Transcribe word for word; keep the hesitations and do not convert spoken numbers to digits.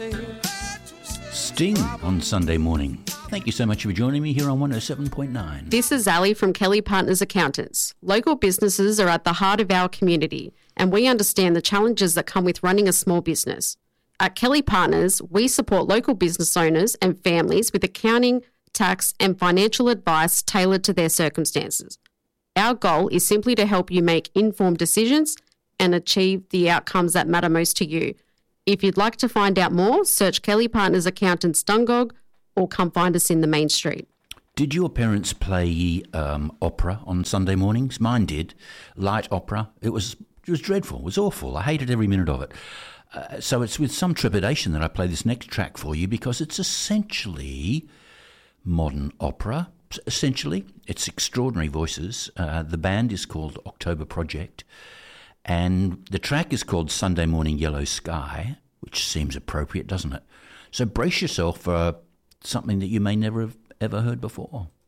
Sting on Sunday morning. Thank you so much for joining me here on one oh seven point nine. This is Ali from Kelly Partners Accountants. Local businesses are at the heart of our community, and we understand the challenges that come with running a small business. At Kelly Partners, we support local business owners and families with accounting, tax, and financial advice tailored to their circumstances. Our goal is simply to help you make informed decisions and achieve the outcomes that matter most to you. If you'd like to find out more, search Kelly Partners Accountants Dungog or come find us in the main street. Did your parents play um, opera on Sunday mornings? Mine did. Light opera. It was it was dreadful. It was awful. I hated every minute of it. Uh, so it's with some trepidation that I play this next track for you because it's essentially modern opera. Essentially, it's extraordinary voices. Uh, the band is called October Project. And the track is called Sunday Morning Yellow Sky, which seems appropriate, doesn't it? So brace yourself for something that you may never have ever heard before.